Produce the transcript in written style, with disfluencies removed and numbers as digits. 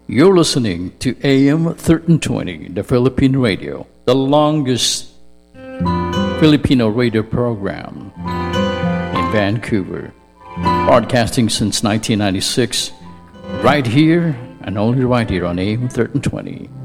You're listening to AM 1320, the Philippine Radio, the longest Filipino radio program in Vancouver, broadcasting since 1996, right here and only right here on AM 1320.